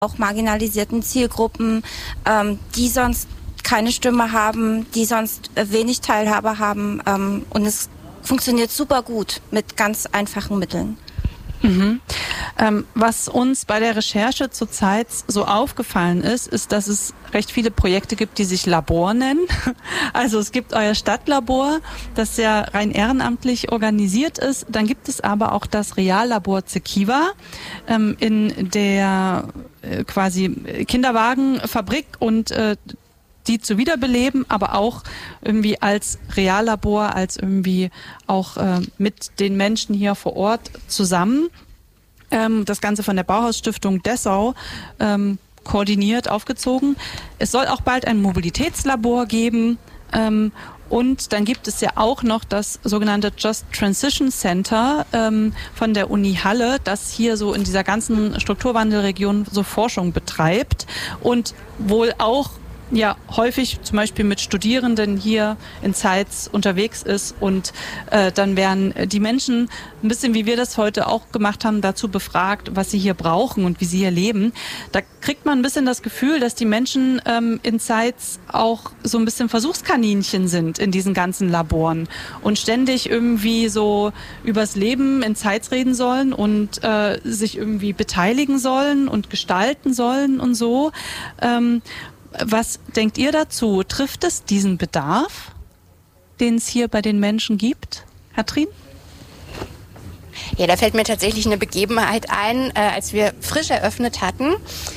auch marginalisierten Zielgruppen, die sonst keine Stimme haben, die sonst wenig Teilhabe haben. Und es funktioniert super gut mit ganz einfachen Mitteln. Mhm. Was uns bei der Recherche zurzeit so aufgefallen ist, dass es recht viele Projekte gibt, die sich Labor nennen. Also es gibt euer Stadtlabor, das ja rein ehrenamtlich organisiert ist. Dann gibt es aber auch das Reallabor Zekiwa in der quasi Kinderwagenfabrik und die zu wiederbeleben, aber auch irgendwie als Reallabor, als irgendwie auch mit den Menschen hier vor Ort zusammen. Das Ganze von der Bauhausstiftung Dessau koordiniert, aufgezogen. Es soll auch bald ein Mobilitätslabor geben. Und dann gibt es ja auch noch das sogenannte Just Transition Center von der Uni Halle, das hier so in dieser ganzen Strukturwandelregion so Forschung betreibt und wohl auch häufig zum Beispiel mit Studierenden hier in Zeitz unterwegs ist und dann werden die Menschen, ein bisschen wie wir das heute auch gemacht haben, dazu befragt, was sie hier brauchen und wie sie hier leben. Da kriegt man ein bisschen das Gefühl, dass die Menschen in Zeitz auch so ein bisschen Versuchskaninchen sind in diesen ganzen Laboren und ständig irgendwie so übers Leben in Zeitz reden sollen und sich irgendwie beteiligen sollen und gestalten sollen und so. Was denkt ihr dazu? Trifft es diesen Bedarf, den es hier bei den Menschen gibt? Katrin? Ja, da fällt mir tatsächlich eine Begebenheit ein. Als wir frisch eröffnet hatten,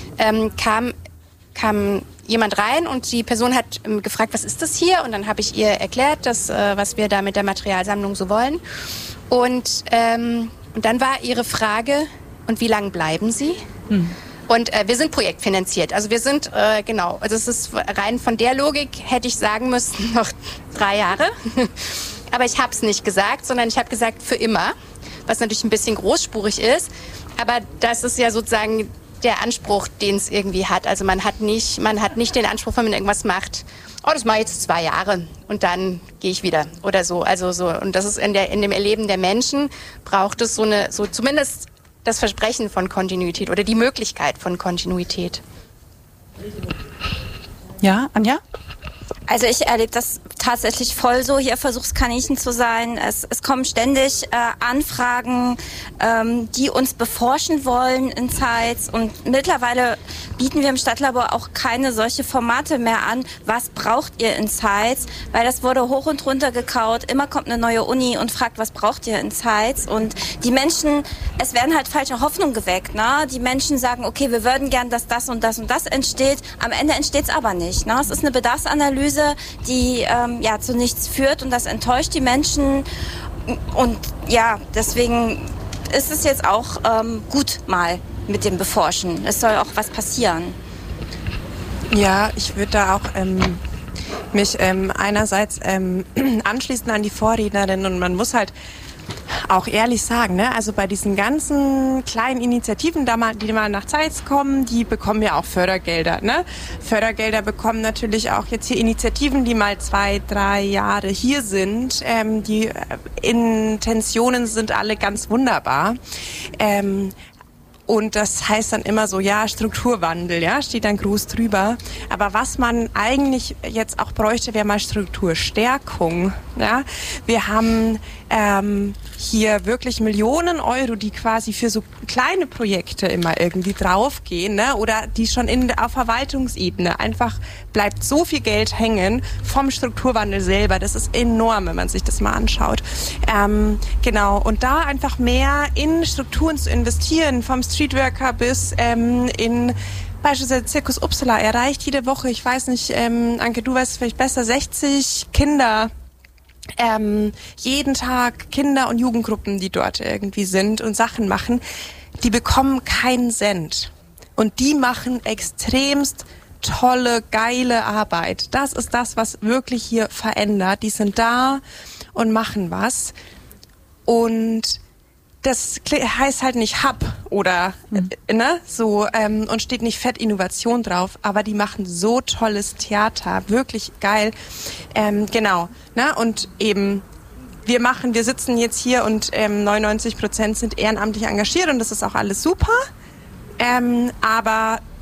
kam jemand rein und die Person hat gefragt, was ist das hier? Und dann habe ich ihr erklärt, was wir da mit der Materialsammlung so wollen. Und dann war ihre Frage, und wie lange bleiben Sie? Und wir sind projektfinanziert. Also wir sind, also es ist rein von der Logik, hätte ich sagen müssen, noch 3 Jahre. Aber ich habe es nicht gesagt, sondern ich habe gesagt, für immer. Was natürlich ein bisschen großspurig ist. Aber das ist ja sozusagen der Anspruch, den es irgendwie hat. Also man hat nicht den Anspruch, wenn man irgendwas macht, das mache ich jetzt 2 Jahre und dann gehe ich wieder oder so. Also so. Und das ist in dem Erleben der Menschen, braucht es so zumindest das Versprechen von Kontinuität oder die Möglichkeit von Kontinuität. Ja, Anja? Also ich erlebe das tatsächlich voll so, hier Versuchskaninchen zu sein. Es kommen ständig Anfragen, die uns beforschen wollen in Zeitz. Und mittlerweile bieten wir im Stadtlabor auch keine solche Formate mehr an. Was braucht ihr in Zeitz? Weil das wurde hoch und runter gekaut. Immer kommt eine neue Uni und fragt, was braucht ihr in Zeitz? Und die Menschen, es werden halt falsche Hoffnungen geweckt. Ne? Die Menschen sagen, okay, wir würden gern, dass das und das und das entsteht. Am Ende entsteht es aber nicht. Ne? Es ist eine Bedarfsanalyse, die zu nichts führt und das enttäuscht die Menschen. Und ja, deswegen ist es jetzt auch gut mal mit dem Beforschen. Es soll auch was passieren. Ja, ich würde da auch mich einerseits anschließen an die Vorrednerin und man muss halt auch ehrlich sagen, ne? Also bei diesen ganzen kleinen Initiativen, die mal nach Zeitz kommen, die bekommen ja auch Fördergelder. Ne? Fördergelder bekommen natürlich auch jetzt hier Initiativen, die mal 2, 3 Jahre hier sind. Die Intentionen sind alle ganz wunderbar. Und das heißt dann immer so, ja, Strukturwandel, ja, steht dann groß drüber. Aber was man eigentlich jetzt auch bräuchte, wäre mal Strukturstärkung. Ja? Wir haben hier wirklich Millionen Euro, die quasi für so kleine Projekte immer irgendwie draufgehen, ne? Oder die schon auf Verwaltungsebene einfach bleibt so viel Geld hängen vom Strukturwandel selber. Das ist enorm, wenn man sich das mal anschaut. Genau. Und da einfach mehr in Strukturen zu investieren, vom Streetworker bis in beispielsweise Circus Uppsala erreicht jede Woche, ich weiß nicht, Anke, du weißt es vielleicht besser, 60 Kinder. Jeden Tag Kinder- und Jugendgruppen, die dort irgendwie sind und Sachen machen, die bekommen keinen Cent. Und die machen extremst tolle, geile Arbeit. Das ist das, was wirklich hier verändert. Die sind da und machen was. Und das heißt halt nicht Hub oder so und steht nicht fett Innovation drauf, aber die machen so tolles Theater, wirklich geil. Genau. Ne? Und eben wir sitzen jetzt hier und 99% sind ehrenamtlich engagiert und das ist auch alles super. Aber